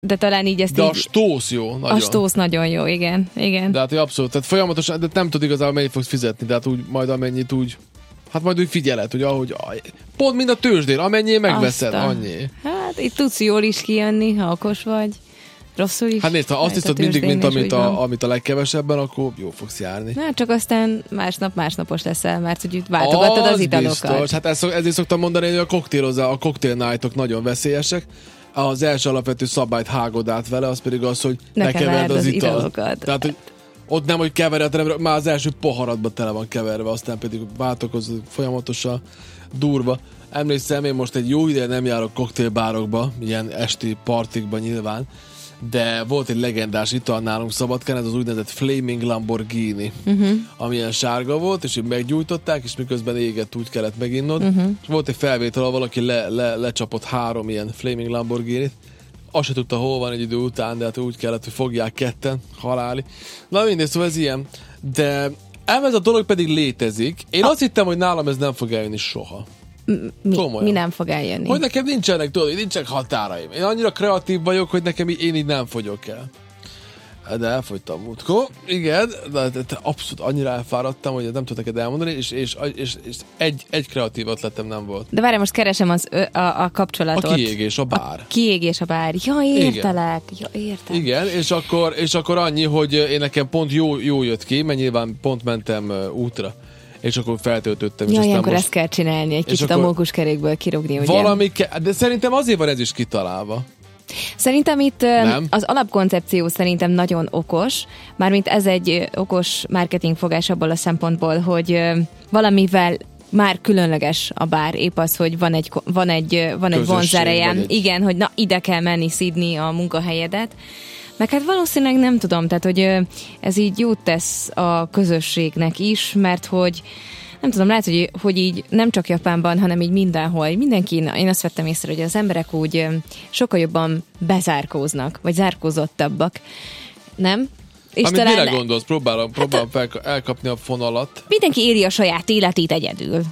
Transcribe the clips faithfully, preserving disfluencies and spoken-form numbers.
de talán így ezt De így... a stósz jó, nagyon. A stósz nagyon jó, igen, igen. De hát abszolút, tehát folyamatosan, de nem tud igazából mennyit fogsz fizetni, de hát úgy majd amennyit úgy, hát majd úgy figyeled, hogy ahogy, pont mint a tőzsdén, amennyi megveszed, Aztán. annyi. Hát itt tudsz jól is kijönni, ha okos vagy. Rosszul is. Hát nézd, ha azt hiszed mindig, mint amit a, amit a legkevesebben, akkor jó fogsz járni. Na, csak aztán másnap másnapos leszel, mert hogy váltogatod az, az italokat. Biztos. Hát ezt, ezért szoktam mondani, hogy a koktélozzá, a cocktail nightok nagyon veszélyesek. Az első alapvető szabályt hágod át vele, az pedig az, hogy ne, ne keverd az, az italokat. Tehát, hogy ott nem, hogy kevered, hanem már az első poharadban tele van keverve, aztán pedig váltokozó folyamatosan durva. Emlékszem, én most egy jó ideje nem járok koktélbárokba, ilyen esti partikba nyilván, de volt egy legendás ital nálunk Szabadkán, ez az úgynevezett Flaming Lamborghini, uh-huh. amilyen sárga volt, és így meggyújtották, és miközben égett, úgy kellett meginnod. Uh-huh. És volt egy felvétel, ahol valaki le, le, lecsapott három ilyen Flaming Lamborghini-t. Azt se tudta, hol van egy idő után, de hát úgy kellett, hogy fogják ketten, haláli. Na mindegy, szóval ez ilyen. De ez a dolog pedig létezik. Én azt hittem, hogy nálam ez nem fog eljönni soha. Mi, mi nem fog eljönni? Hogy nekem nincsenek, tudod, nincsenek határaim. Én annyira kreatív vagyok, hogy nekem én így nem fogyok el. De elfogytam múltkor. Igen, de, de, de abszolút annyira elfáradtam, hogy nem tudok neked elmondani, és, és, és, és egy, egy kreatív ötletem nem volt. De várj, most keresem az, a, a kapcsolatot. A kiégés, a bár. A kiégés, a bár. Ja, értelek. Ja, értelek. Igen, és akkor, és akkor annyi, hogy én nekem pont jó, jó jött ki, mert nyilván pont mentem útra. És akkor feltöltöttem. Ja, ilyenkor most... ezt kell csinálni, egy kicsit a mókuskerékből kirúgni, ugye? Valami ke... De szerintem azért van ez is kitalálva. Szerintem itt nem? Az alapkoncepció szerintem nagyon okos, mármint ez egy okos marketingfogás abból a szempontból, hogy valamivel már különleges a bár, épp az, hogy van egy, van egy, van egy vonzereje. Egy... Igen, hogy na, ide kell menni szídni a munkahelyedet. Meg hát valószínűleg nem tudom, tehát hogy ez így jót tesz a közösségnek is, mert hogy nem tudom, lehet, hogy, hogy így nem csak Japánban, hanem így mindenhol. Mindenki, én azt vettem észre, hogy az emberek úgy sokkal jobban bezárkóznak, vagy zárkózottabbak. Nem? És amit talán... mire gondolsz? Próbálom, próbálom hát a... elkapni a fonalat. Mindenki éri a saját életét egyedül.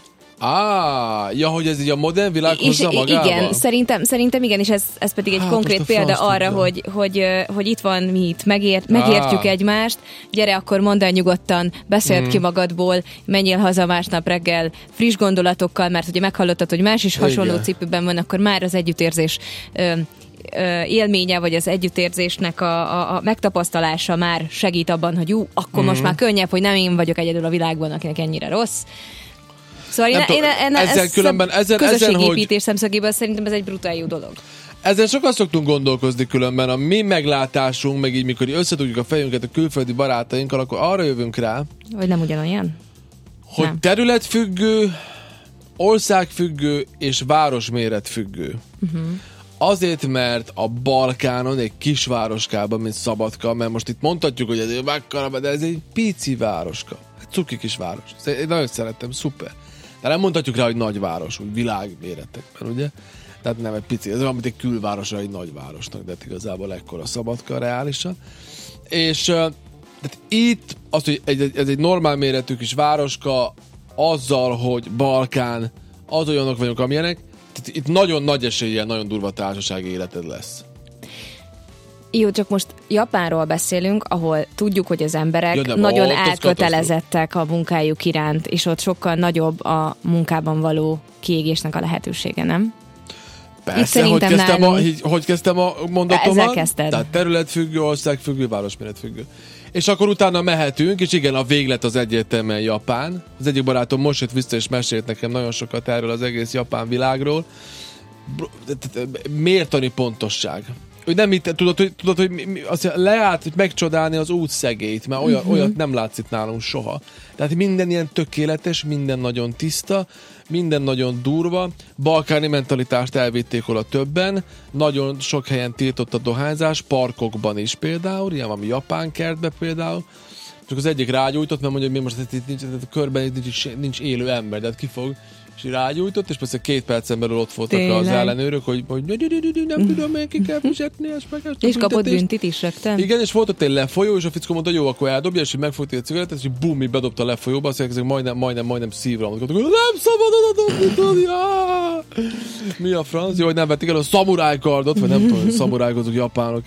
Á, ja, hogy ez így a modern világ hozza magával? Igen, szerintem, szerintem igen, és ez, ez pedig egy hát, konkrét példa arra, hogy, hogy, hogy itt van mi itt, megért, megértjük Á. egymást, gyere, akkor mondd el nyugodtan, beszéld mm. ki magadból, menjél haza másnap reggel friss gondolatokkal, mert ugye meghallottad, hogy más is hasonló igen. cipőben van, akkor már az együttérzés ö, ö, élménye, vagy az együttérzésnek a, a, a megtapasztalása már segít abban, hogy ú, akkor mm. most már könnyebb, hogy nem én vagyok egyedül a világban, akinek ennyire rossz. Szóval én, én, én ezzel ez különben, ezen, közösségépítés hogy... szemszögéből szerintem ez egy brutál jó dolog. Ezen sokan szoktunk gondolkozni különben, a mi meglátásunk, meg így mikor összetudjuk a fejünket a külföldi barátainkkal, akkor arra jövünk rá, hogy nem ugyanolyan? Hogy nem. Területfüggő, országfüggő és városméretfüggő. Uh-huh. Azért, mert a Balkánon, egy kisvároskában, mint Szabadka, mert most itt mondhatjuk, hogy ez egy mekkora, de ez egy pici városka. Egy cuki kis város. Én nagyon szerettem, szuper. De nem mondhatjuk rá, hogy nagyváros, úgy világméretekben, ugye? Tehát nem egy pici, ez olyan, mint egy külvárosra, egy nagyvárosnak, de igazából ekkora Szabadka reálisan. És tehát itt az, hogy egy, ez egy normál méretű kis városka, azzal, hogy Balkán, az olyanok vagyunk, amilyenek, tehát itt nagyon nagy eséllyel, nagyon durva társasági életed lesz. Jó, csak most Japánról beszélünk, ahol tudjuk, hogy az emberek ja, nagyon elkötelezettek a munkájuk iránt, és ott sokkal nagyobb a munkában való kiégésnek a lehetősége, nem? Persze, hogy kezdtem, nálunk... a, hogy kezdtem a mondatomat? Ezzel kezdted. Tehát területfüggő, országfüggő, városméretfüggő. És akkor utána mehetünk, és igen, a véglet az egyértelműen Japán. Az egyik barátom most jött vissza, és mesélt nekem nagyon sokat erről az egész japán világról. Mértani pontosság. Hogy nem itt, tudod, hogy, tudod, hogy mi, mi, azt leállt, hogy megcsodálni az útszegélyt, mert olyan, uh-huh. olyat nem látsz itt nálunk soha. Tehát minden ilyen tökéletes, minden nagyon tiszta, minden nagyon durva. Balkáni mentalitást elvitték hol a többen, nagyon sok helyen tiltott a dohányzás, parkokban is például, ilyen valami japán kertbe például. Csak az egyik rágyújtott, mert mondja, hogy mi most itt nincs, a körben nincs, nincs élő ember, de hát ki fog, és rágyújtott, és persze két percen belül ott voltak Tényleg. az ellenőrök, hogy, hogy nem tudom, még ki kell fizetni, ezt meg ezt a És kapott büntetést. büntit is rögtön? Igen, és volt ott egy lefolyó, és a fickó mondta, jó, akkor eldobja, és így megfogta a cigarettát, és így bum, így bedobta a lefolyóba, azt mondják, ezek majdnem, majdnem, majdnem szívra. Mondjuk, nem szabad oda dobni, tudni, mi a franc? Jó, hogy nem vették el a szamuráj kardot, vagy nem tudom, hogy szamurájkozók japánok.